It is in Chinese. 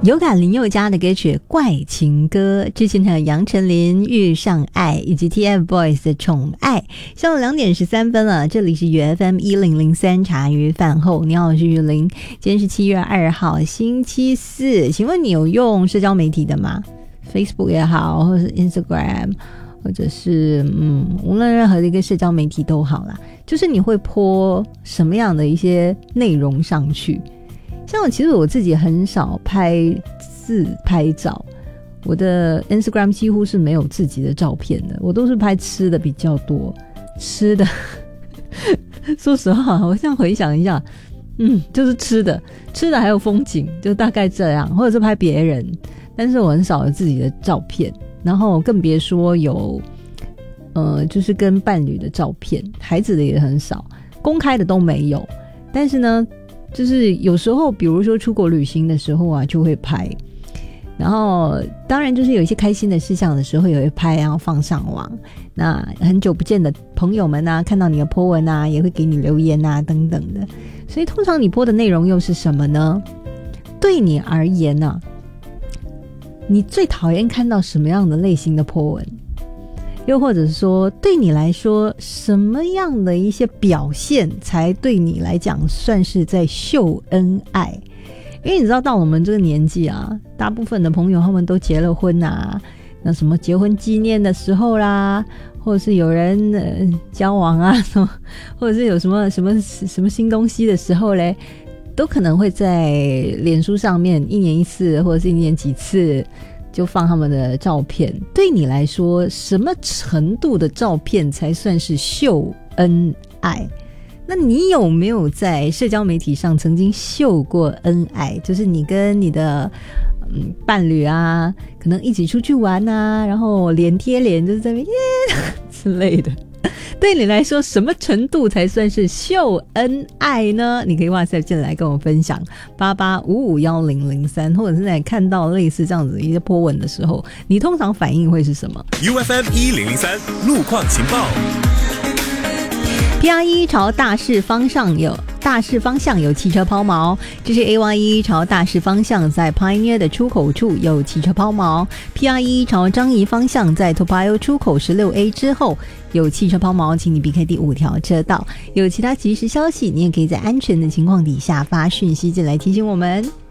有感林宥嘉的歌曲《怪情歌》，之前还有杨丞琳《遇上爱》以及 TFBOYS 的《宠爱》。上了2点13分了，这里是FM 1003茶余饭后，你好，我是玉玲。今天是7月2号星期四，请问你有用社交媒体的吗？ Facebook 也好，或者是 Instagram， 或者是无论任何的一个社交媒体都好啦，就是你会po什么样的一些内容上去。像其实我自己很少拍自拍照，我的 Instagram 几乎是没有自己的照片的，我都是拍吃的比较多。吃的说实话我现在回想一下，就是吃的还有风景，就大概这样，或者是拍别人，但是我很少有自己的照片，然后更别说有就是跟伴侣的照片，孩子的也很少，公开的都没有。但是呢，就是有时候比如说出国旅行的时候啊，就会拍，然后当然就是有一些开心的事项的时候也会拍，然后放上网。那很久不见的朋友们啊，看到你的 po 文啊，也会给你留言啊等等的。所以通常你 po 的内容又是什么呢？对你而言啊，你最讨厌看到什么样的类型的 po 文？又或者说对你来说什么样的一些表现才对你来讲算是在秀恩爱？因为你知道到我们这个年纪啊，大部分的朋友他们都结了婚啊，那什么结婚纪念的时候啦，或者是有人交往啊什么，或者是有什么新东西的时候嘞，都可能会在脸书上面1年1次或者是1年几次就放他们的照片。对你来说什么程度的照片才算是秀恩爱？那你有没有在社交媒体上曾经秀过恩爱？就是你跟你的伴侣啊，可能一起出去玩啊，然后脸贴脸就是在那边之类的。对你来说什么程度才算是秀恩爱呢？你可以WhatsApp进来跟我分享88551003，或者是在看到类似这样子一些po文的时候，你通常反应会是什么？ UFM 1003路况情报。 PR1 朝大势方向有汽车抛锚，这是 AY1 朝大势方向在 Pioneer 的出口处有汽车抛锚。PR1 朝樟宜方向在 Toa Payoh 出口 16A 之后有汽车抛锚，请你避开第5条车道。有其他即时消息，你也可以在安全的情况底下发讯息进来提醒我们。